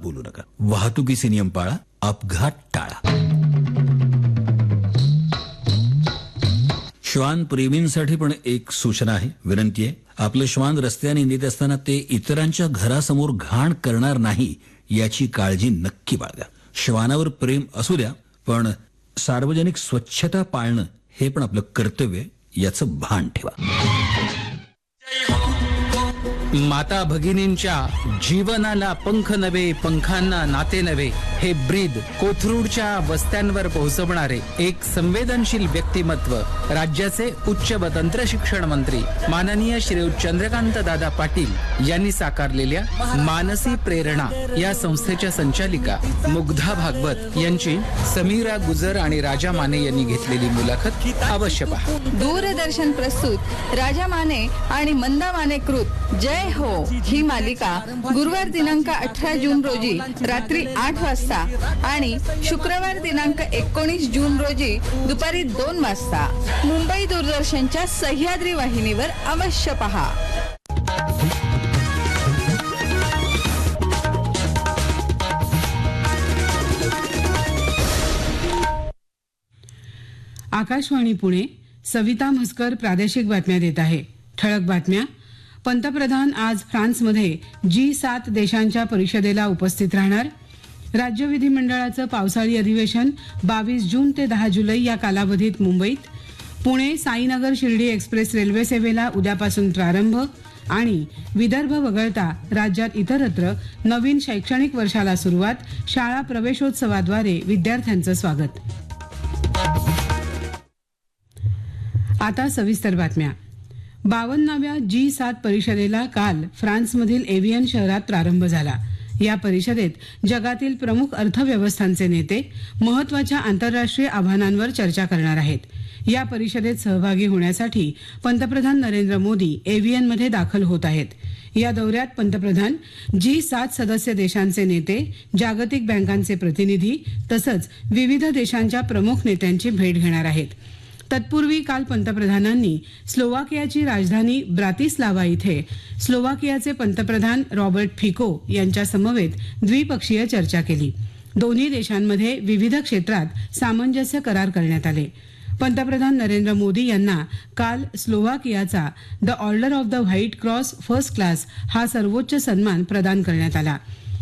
बोलू नका. वाहतुकीचे नियम पाळा, अपघात टाळा. श्वान प्रेमींसाठी पण एक सूचना आहे, विनंती आहे. आपलं श्वान रस्त्याने नेत असताना ते इतरांच्या घरासमोर घाण करणार नाही याची काळजी नक्की बाळगा. श्वानावर प्रेम असू द्या, पण सार्वजनिक स्वच्छता पाळणं हे पण आपलं कर्तव्य, याचं भान ठेवा. माता भगिनींच्या जीवनाला पंख नवे, पंखांना नाते नवे, हे ब्रीद कोथरूडच्या वस्त्यांवर पोहोचवणारे एक संवेदनशील व्यक्तिमत्व राज्याचे उच्च व तंत्र शिक्षण मंत्री माननीय श्री चंद्रकांत दादा पाटील यांनी साकारलेल्या मानसी प्रेरणा या संस्थेच्या संचालिका मुग्धा भागवत यांची समीरा गुजर आणि राजा माने यांनी घेतलेली मुलाखत अवश्य पहा. दूरदर्शन प्रस्तुत राजा माने आणि मंदा माने कृत जय हो ही मालिका गुरुवार दिनांक 18 जून रोजी रात्री 8 वाजता आणि शुक्रवार दिनांक 19 जून रोजी दुपारी 2 वाजता मुंबई दूरदर्शनच्या सह्याद्री वाहिनीवर अवश्य पहा. आकाशवाणी पुणे. सविता म्हसकर प्रादेशिक बातम्या देत आहे. ठळक बातम्या. पंतप्रधान आज फ्रान्समध्ये G7 देशांच्या परिषदेला उपस्थित राहणार. राज्य विधिमंडळाचं पावसाळी अधिवेशन 22 जून ते 10 जुलै या कालावधीत मुंबईत. पुणे साईनगर शिर्डी एक्सप्रेस रेल्वे सेवेला उद्यापासून प्रारंभ. आणि विदर्भ वगळता राज्यात इतरत्र नवीन शैक्षणिक वर्षाला सुरुवात. शाळा प्रवेशोत्सवाद्वारे विद्यार्थ्यांचं स्वागत. आता सविस्तर बातम्या. 52व्या G7 परिषदेला काल फ्रान्समधील एव्हियन शहरात प्रारंभ झाला. या परिषदेत जगातील प्रमुख अर्थव्यवस्थांचे नेते महत्वाच्या आंतरराष्ट्रीय आव्हानांवर चर्चा करणार आहेत. या परिषदेत सहभागी होण्यासाठी पंतप्रधान नरेंद्र मोदी एव्हियनमध्ये दाखल होत आहेत. या दौऱ्यात पंतप्रधान G7 सदस्य देशांचे नेते, जागतिक बँकांचे प्रतिनिधी तसंच विविध देशांच्या प्रमुख नेत्यांची भेट घेणार आहेत. तत्पूर्वी काल पंतप्रधानांनी स्लोवाकियाची राजधानी ब्रातिस्लावा इथे स्लोवाकियाचे पंतप्रधान रॉबर्ट फिको यांच्या समवेत द्विपक्षीय चर्चा केली. दोन्ही देशांमध्ये विविध क्षेत्रात सामंजस्य करार करण्यात आले. पंतप्रधान नरेंद्र मोदी यांना काल स्लोवाकियाचा the order of the white cross first class हा सर्वोच्च सन्मान प्रदान करण्यात आला.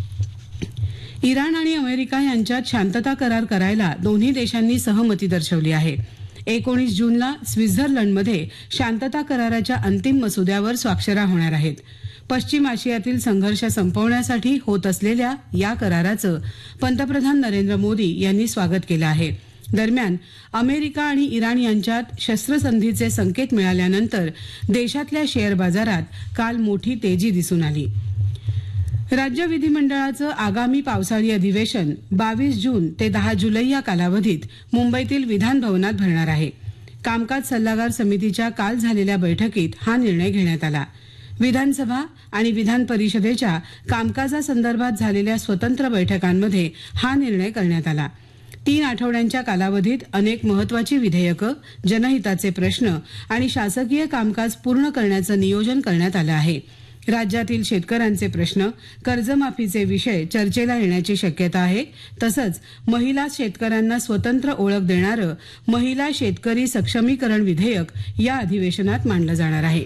इराण आणि अमेरिका यांच्यात शांतता करार करायला दोन्ही देशांनी सहमती दर्शवली आहे. 19 जूनला स्वित्झर्लंडमध्ये शांतता कराराच्या अंतिम मसुद्यावर स्वाक्षऱ्या होणार आहेत. पश्चिम आशियातील संघर्ष संपवण्यासाठी होत असलेल्या या कराराचं पंतप्रधान नरेंद्र मोदी यांनी स्वागत केलं आहे. दरम्यान अमेरिका आणि इराण यांच्यात शस्त्रसंधीचे संकेत मिळाल्यानंतर देशातल्या शेअर बाजारात काल मोठी तेजी दिसून आली. राज्य विधिमंडळाचं आगामी पावसाळी अधिवेशन 22 जून ते 10 जुलै या कालावधीत मुंबईतील विधान भवनात भरणार आहे. कामकाज सल्लागार समितीच्या काल झालेल्या बैठकीत हा निर्णय घेण्यात आला. विधानसभा आणि विधान परिषदेच्या कामकाजासंदर्भात झालेल्या स्वतंत्र बैठकांमध्ये हा निर्णय करण्यात आला. 3 आठवड्यांच्या कालावधीत अनेक महत्वाची विधेयकं, जनहिताचे प्रश्न आणि शासकीय कामकाज पूर्ण करण्याचं नियोजन करण्यात आलं आहे. राज्यातील शेतकऱ्यांचे प्रश्न, कर्जमाफीचे विषय चर्चेला येण्याची शक्यता आहे. तसंच महिला शेतकऱ्यांना स्वतंत्र ओळख देणारं महिला शेतकरी सक्षमीकरण विधेयक या अधिवेशनात मांडलं जाणार आहे.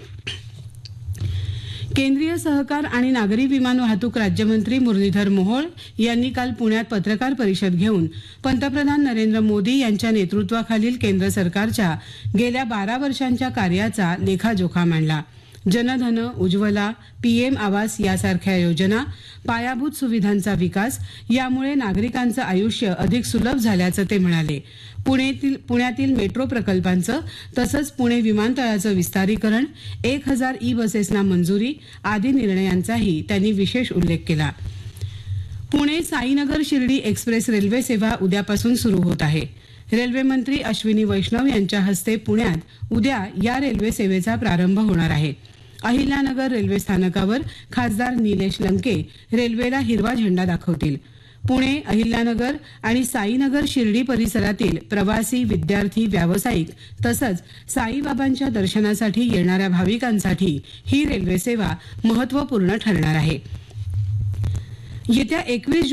केंद्रीय सहकार आणि नागरी विमान वाहतूक राज्यमंत्री मुरलीधर मोहोळ यांनी काल पुण्यात पत्रकार परिषद घेऊन पंतप्रधान नरेंद्र मोदी यांच्या नेतृत्वाखालील केंद्र सरकारच्या गेल्या 12 वर्षांच्या कार्याचा लेखाजोखा मांडला. जनधन, उज्ज्वला, PM आवास यासारख्या योजना, पायाभूत सुविधांचा विकास यामुळे नागरिकांचं आयुष्य अधिक सुलभ झाल्याचं ते म्हणाले. पुण्यातील मेट्रो प्रकल्पांचं तसंच पुणे विमानतळाचं विस्तारीकरण, 1000 ई-बसेसना मंजुरी आदी निर्णयांचाही त्यांनी विशेष उल्लेख केला. पुणे साईनगर शिर्डी एक्सप्रेस रेल्वे सेवा उद्यापासून सुरू होत आहे. रेल्वे मंत्री अश्विनी वैष्णव यांच्या हस्ते पुण्यात उद्या या रेल्वे सेवेचा प्रारंभ होणार आहे. अहिल्यानगर रेल्वे स्थानकावर खासदार निलेश लंके रेल्वेला हिरवा झेंडा दाखवतील. पुणे, अहिल्यानगर आणि साईनगर शिर्डी परिसरातील प्रवासी, विद्यार्थी, व्यावसायिक तसंच साईबाबांच्या दर्शनासाठी येणाऱ्या भाविकांसाठी ही रेल्वे सेवा महत्त्वपूर्ण ठरणार आहे. येत्या 21